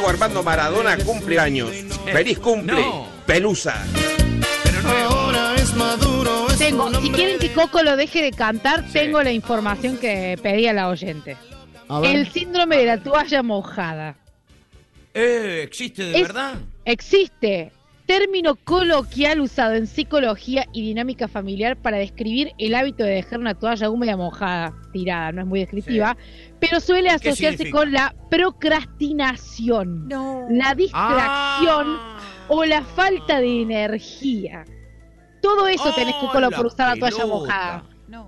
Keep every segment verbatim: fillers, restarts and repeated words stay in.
Diego Armando Maradona cumple años. ¡Feliz cumple! No. Pelusa. Pero no es- Ahora es Maduro. Es Tengo, un si hombre. quieren que Coco lo deje de cantar, Sí. tengo la información que pedía la oyente. A ver. El síndrome de la toalla mojada. Eh, ¿existe de Es- verdad? Existe. Término coloquial usado en psicología y dinámica familiar para describir el hábito de dejar una toalla húmeda mojada, tirada, no es muy descriptiva, pero suele ¿Qué asociarse significa? con la procrastinación, No. la distracción Ah. o la falta de energía. Todo eso tenés, Oh, Cocolo, la por usar la toalla pelota. mojada. No.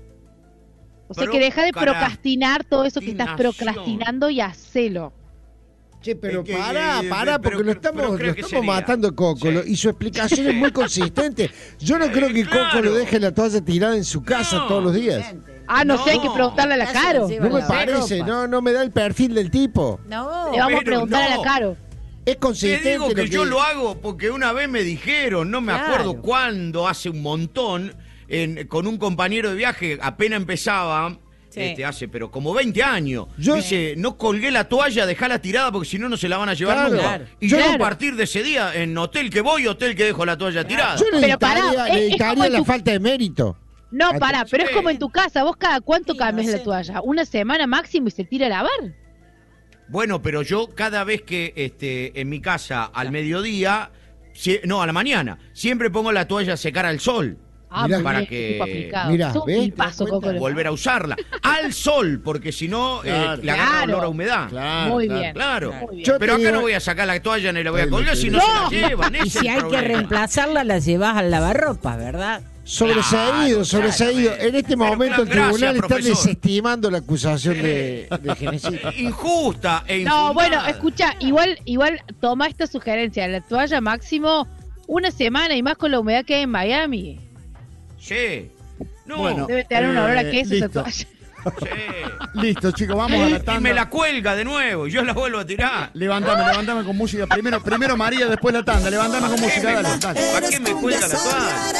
O sea que deja de procrastinar todo eso que estás Procrastinación. procrastinando y hacelo. Che, pero Es que, pará, eh, pará, pero- porque lo pero estamos, creo lo que estamos sería. matando Coco, Sí. lo- y su explicación es muy consistente. Yo no creo que Coco claro. lo deje la toalla tirada en su casa No. todos los días. Ah, no, No. sé, hay que preguntarle a la Casa Caro. lleva No me la parece, ropa. no, no me da el perfil del tipo. No. Le vamos a Pero preguntar a no. la Caro. Es Te consistente. digo que lo yo lo hago porque una vez me dijeron, no me Claro. acuerdo cuándo, hace un montón, en- con un compañero de viaje, apenas empezaba, Sí. este, hace pero como veinte años. Yo- Dice, no colgué la toalla, dejala tirada porque si no, no se la van a llevar Claro. nunca. Claro. Y yo Claro. a partir de ese día, en hotel que voy, hotel que dejo la toalla tirada. Yo le Pero pará, dictaría, es- le es dictaría como en la tu- falta de mérito. No, Ah, pará, pero es sí. como en tu casa. ¿Vos cada cuánto Sí, cambias no la sé. toalla? ¿Una semana máximo y se tira a lavar? Bueno, pero yo cada vez que este, en mi casa al mediodía, si- no, a la mañana, siempre pongo la toalla a secar al sol. Ah, Mirá. muy Para bien, que- qué tipo aplicado. Mirá, Sos un ¿ves? tipazo, ¿Te das Coco. cuenta? Volver a usarla al sol, porque si no, eh, Claro. le agarra Claro. olor a humedad. Claro, Muy claro. bien. Claro. Muy bien. Yo Pero te acá digo- no voy a sacar la toalla ni la voy a Ay, colgar lo si que- no, No. se la llevan. ese Y es si el hay que problema. reemplazarla, la llevas al lavarropas, ¿verdad? Sobreseído, Claro, sobreseído. claramente. En este Pero momento el gracias, tribunal está profesor. desestimando la acusación de, de genocidio. Injusta e infundada. No, bueno, escucha, igual, igual toma esta sugerencia. La toalla máximo una semana y más con la humedad que hay en Miami. Sí. No, Bueno. Debe tener un olor a Eh, queso esa listo. toalla. sí. Listo, chicos, vamos a la Y tanda. me la cuelga de nuevo y yo la vuelvo a tirar. Levantame, levantame con música. Primero, primero María, después la tanda. Levantame con música, dale, dale. ¿Para qué me cuelga la toalla?